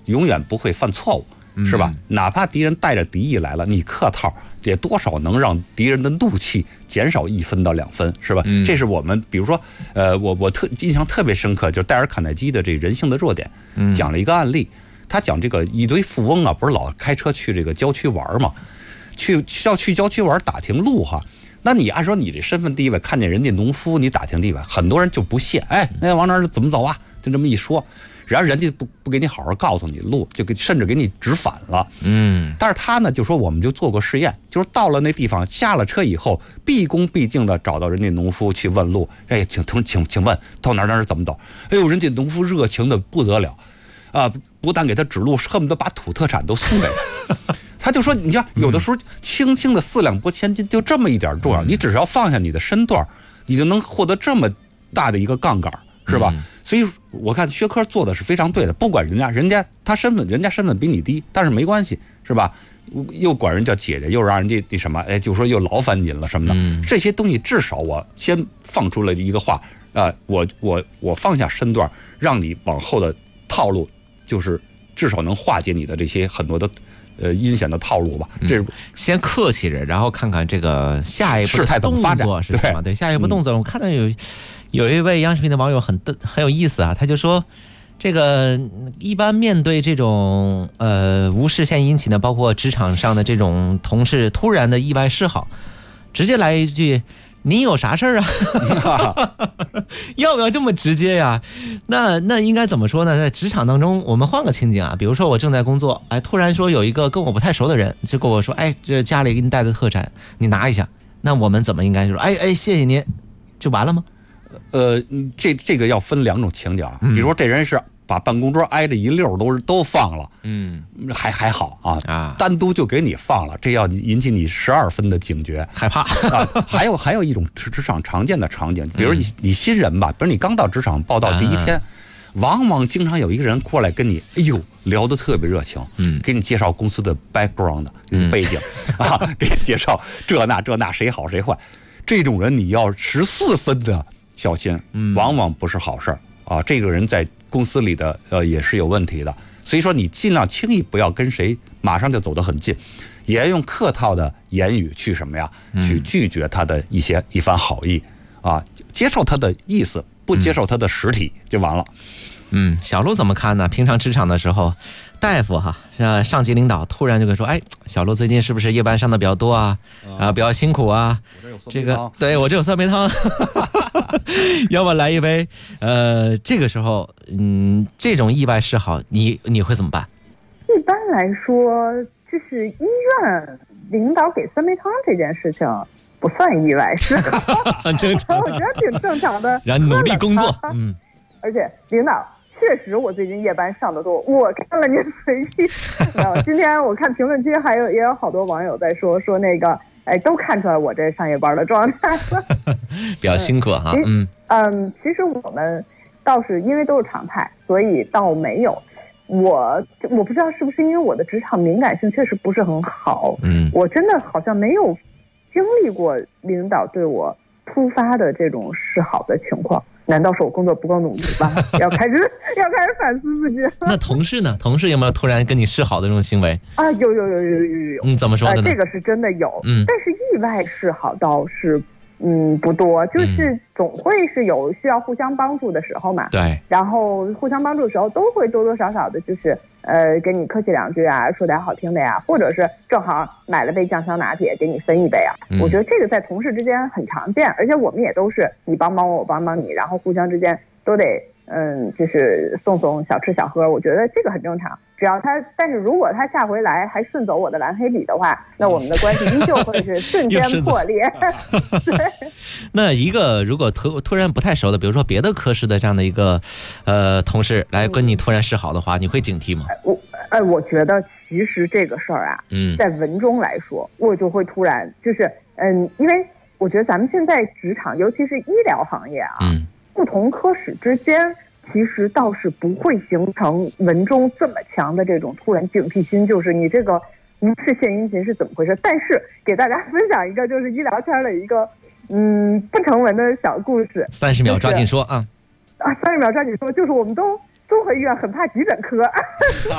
永远不会犯错误，是吧？哪怕敌人带着敌意来了，你客套也多少能让敌人的怒气减少1分到2分，是吧？这是我们比如说，我印象特别深刻，就是戴尔·卡耐基的这人性的弱点，讲了一个案例。他讲这个一堆富翁啊，不是老开车去这个郊区玩嘛，去郊区玩打听路哈。那你按说你这身份地位，看见人家农夫你打听地位，很多人就不屑，哎，那往哪儿怎么走啊？就这么一说，然后人家不给你好好告诉你路，甚至给你指反了。但是他呢就说，我们就做过试验，就是到了那地方下了车以后，毕恭毕敬的找到人家农夫去问路，哎，请问到哪儿怎么走？哎呦，人家农夫热情的不得了。不但给他指路，恨不得把土特产都送给他。他就说，你看有的时候轻轻的4两拨千斤，就这么一点重要，你只要放下你的身段，你就能获得这么大的一个杠杆，是吧？所以我看薛科做的是非常对的，不管人家人家身份比你低，但是没关系，是吧？又管人叫姐姐，又让人家那什么，哎，就说又劳烦您了什么的，这些东西至少我先放出了一个话，我放下身段，让你往后的套路。就是至少能化解你的这些很多的阴险的套路吧。这是先客气着，然后看看这个下一步的动作是什么。对，下一步动作，我看到有一位央视频的网友很有意思啊，他就说，这个一般面对这种无事献殷勤的，包括职场上的这种同事突然的意外示好，直接来一句。你有啥事儿啊？要不要这么直接呀？那应该怎么说呢？在职场当中，我们换个情景啊，比如说我正在工作，哎，突然说有一个跟我不太熟的人就跟我说，哎，这家里给你带的特产，你拿一下。那我们怎么应该说？哎，谢谢您，就完了吗？ 这个要分2种情景啊，比如说这人是把办公桌挨着一溜都放了，还好啊，单独就给你放了，这要引起你12分的警觉， 害怕啊。还有一种职场常见的场景，比如你新人吧，比如你刚到职场报道第1天，往往经常有一个人过来跟你，哎呦，聊得特别热情，给你介绍公司的 background 背景啊，给你介绍这那谁好谁坏，这种人你要14分的小心，往往不是好事啊。这个人在公司里的也是有问题的，所以说你尽量轻易不要跟谁马上就走得很近，也要用客套的言语去什么呀？去拒绝他的一番好意啊，接受他的意思，不接受他的实体就完了。 小陆怎么看呢？平常职场的时候，大夫上级领导突然就会说，哎，小陆最近是不是夜班上的比较多啊？比较辛苦啊？这个对我这有酸梅汤，要不来一杯？这个时候，这种意外示好，你会怎么办？ 一般来说，就是医院领导给酸梅汤这件事情不算意外示好， 很正常， 我觉得挺正常的。 然后努力工作， 而且领导。确实，我最近夜班上的多，我看了您随意。今天我看评论区也有好多网友在说那个，哎，都看出来我这上夜班的状态了， 比较辛苦哈。 其实我们倒是因为都是常态，所以倒没有。我不知道是不是因为我的职场敏感性确实不是很好，我真的好像没有经历过领导对我突发的这种示好的情况。难道是我工作不够努力吧？要开始反思自己。那同事呢？同事有没有突然跟你示好的这种行为啊？有。 怎么说的呢？ 这个是真的有，但是意外示好倒是不多，就是总会是有需要互相帮助的时候嘛。 对。然后互相帮助的时候，都会多多少少的，就是跟你客气2句啊，说点好听的呀，或者是正好买了杯酱香拿铁给你分一杯啊。我觉得这个在同事之间很常见，而且我们也都是你帮帮我，我帮帮你，然后互相之间都得就是送小吃小喝，我觉得这个很正常。但是如果他下回来还顺走我的蓝黑笔的话，那我们的关系依旧会是瞬间破裂。对。 那一个如果突然不太熟的，比如说别的科室的这样的一个同事来跟你突然示好的话，你会警惕吗？ 我觉得其实这个事儿啊，在文中来说，我就会突然就是因为我觉得咱们现在职场，尤其是医疗行业啊，不同科室之间。其实倒是不会形成文中这么强的这种突然警惕心，就是你这个无事献殷勤是怎么回事？但是给大家分享一个就是医疗圈的一个不成文的小故事。 30秒抓紧说啊！ 30秒抓紧说，就是我们都综合医院很怕急诊科。